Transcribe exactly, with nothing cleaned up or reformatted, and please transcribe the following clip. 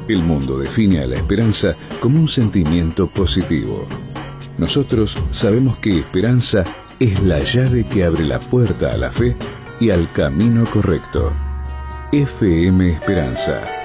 El mundo define a la esperanza como un sentimiento positivo. Nosotros sabemos que esperanza es la llave que abre la puerta a la fe y al camino correcto. F M Esperanza.